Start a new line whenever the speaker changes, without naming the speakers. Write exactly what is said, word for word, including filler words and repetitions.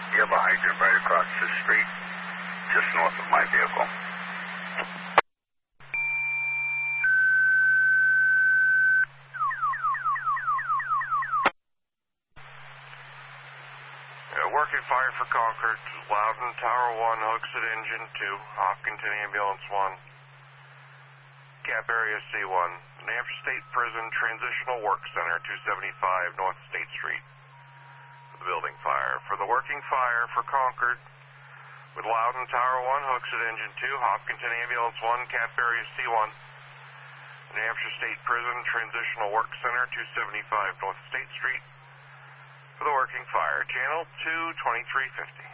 You have a hydrant right across the street, just north of my vehicle.
Yeah, working fire for Concord, Loudon, Tower one, Hooksett Engine two, Hopkinton Ambulance one, Cap Area C one, New Hampshire State Prison Transitional Work Center, two seventy-five North State Street. The building fire. For the working fire for Concord, with Loudon, Tower one, Hooksett Engine two, Hopkinton Ambulance one, Cap Area C one, New Hampshire State Prison Transitional Work Center, two seventy-five North State Street. For the working fire, channel two twenty-three fifty.